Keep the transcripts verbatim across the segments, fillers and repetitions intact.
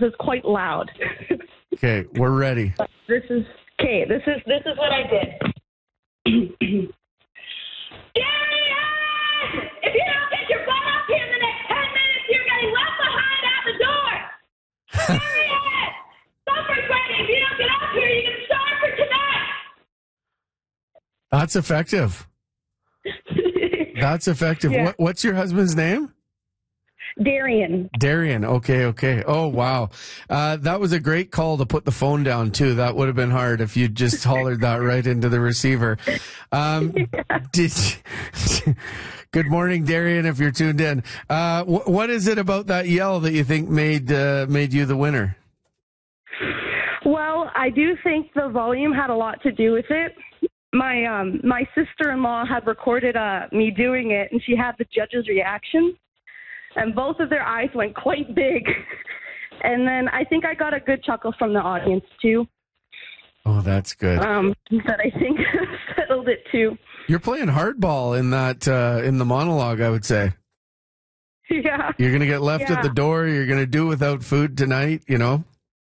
because it's quite loud. Okay, we're ready. This is okay. This is this is what I did. Darian! If you don't get your butt up here in the next ten minutes, you're getting left behind out the door. Darian! Supper's ready. If you don't get up here, you can starve for tonight. That's effective. That's effective. Yeah. What, what's your husband's name? Darian. Darian. Okay, okay. Oh, wow. Uh, that was a great call to put the phone down, too. That would have been hard if you just hollered that right into the receiver. Um, yeah. Did you, Good morning, Darian, if you're tuned in. Uh, wh- what is it about that yell that you think made uh, made you the winner? Well, I do think the volume had a lot to do with it. My um, my sister-in-law had recorded uh, me doing it, and she had the judge's reaction. And both of their eyes went quite big. And then I think I got a good chuckle from the audience, too. Oh, that's good. Um, that I think settled it, too. You're playing hardball in that uh, in the monologue, I would say. Yeah. You're going to get left yeah. at the door. You're going to do without food tonight, you know?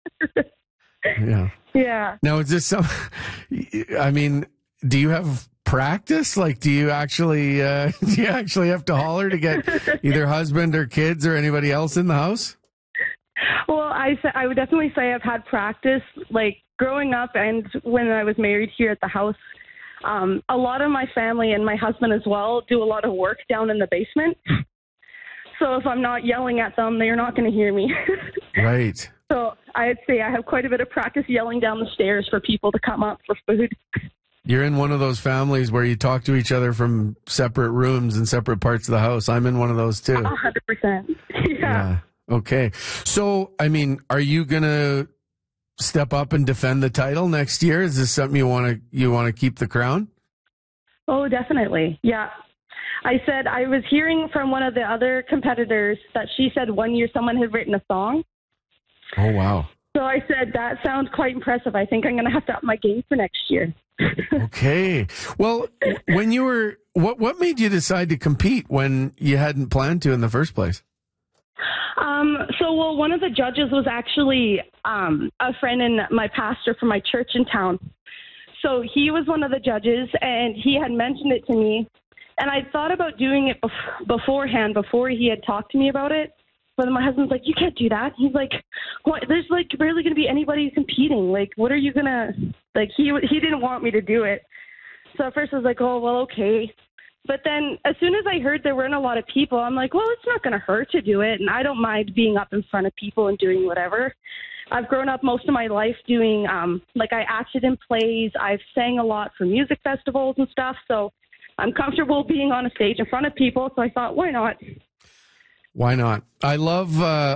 Yeah. Yeah. Now, is this some... I mean, do you have... practice? Like, do you actually uh, do you actually have to holler to get either husband or kids or anybody else in the house? Well, I I would definitely say I've had practice. Like growing up and when I was married here at the house, um, a lot of my family and my husband as well do a lot of work down in the basement. So if I'm not yelling at them, they're not going to hear me. Right. So I'd say I have quite a bit of practice yelling down the stairs for people to come up for food. You're in one of those families where you talk to each other from separate rooms and separate parts of the house. I'm in one of those too. A hundred percent. Yeah. Yeah. Okay. So, I mean, are you going to step up and defend the title next year? Is this something you want to, you want to keep the crown? Oh, definitely. Yeah. I said, I was hearing from one of the other competitors that she said one year someone had written a song. Oh, wow. So I said, that sounds quite impressive. I think I'm going to have to up my game for next year. Okay. Well, when you were, what, what made you decide to compete when you hadn't planned to in the first place? Um, so, well, one of the judges was actually um, a friend and my pastor from my church in town. So he was one of the judges, and he had mentioned it to me. And I thought about doing it bef- beforehand, before he had talked to me about it. But my husband's like, you can't do that. He's like, what? There's like barely going to be anybody competing. Like, what are you going to, like, he he didn't want me to do it. So at first I was like, oh, well, okay. But then as soon as I heard there weren't a lot of people, I'm like, well, it's not going to hurt to do it. And I don't mind being up in front of people and doing whatever. I've grown up most of my life doing, um, like, I acted in plays. I've sang a lot for music festivals and stuff. So I'm comfortable being on a stage in front of people. So I thought, why not? Why not? I love, uh,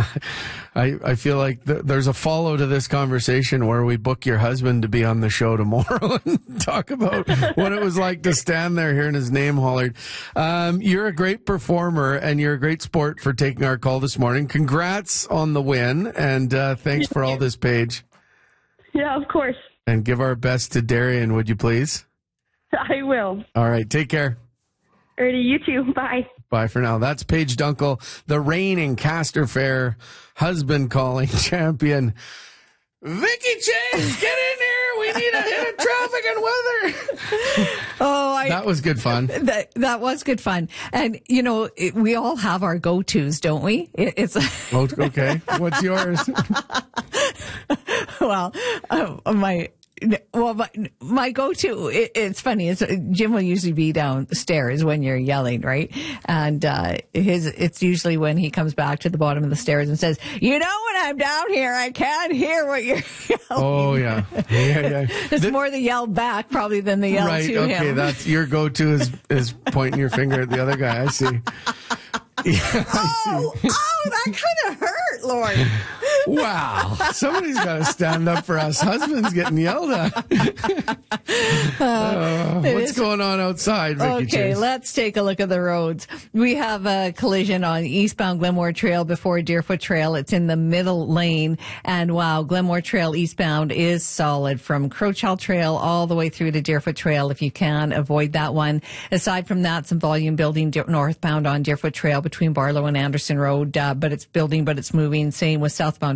I, I feel like th- there's a follow to this conversation where we book your husband to be on the show tomorrow and talk about what it was like to stand there hearing his name hollered. Um, you're a great performer and you're a great sport for taking our call this morning. Congrats on the win. And, uh, thanks for all this, Paige. Yeah, of course. And give our best to Darian, would you please? I will. All right. Take care. Alrighty, you too. Bye. Bye for now. That's Paige Dunkel, the reigning Castor Fair husband calling champion. Vicky Chase, get in here. We need a hit of traffic and weather. Oh, I, that was good fun. That that was good fun. And, you know, it, we all have our go-tos, don't we? It, it's oh, okay. What's yours? Well, uh, my... Well, my, my go-to, it, it's funny, is Jim will usually be downstairs when you're yelling, right? And uh, his it's usually when he comes back to the bottom of the stairs and says, you know, when I'm down here, I can't hear what you're yelling. Oh, yeah. Yeah, yeah. It's the, more the yell back probably than the yell right, to okay, him. Okay, that's your go-to is, is pointing your finger at the other guy. I see. Yeah, oh, oh, that kind of hurt, Lord. Wow. Somebody's got to stand up for us husbands getting yelled at. uh, what's is, going on outside, Vicky Okay, Chase? Let's take a look at the roads. We have a collision on eastbound Glenmore Trail before Deerfoot Trail. It's in the middle lane. And wow, Glenmore Trail eastbound is solid from Crowchild Trail all the way through to Deerfoot Trail. If you can, avoid that one. Aside from that, some volume building northbound on Deerfoot Trail between Barlow and Anderson Road. Uh, but it's building, but it's moving. Same with southbound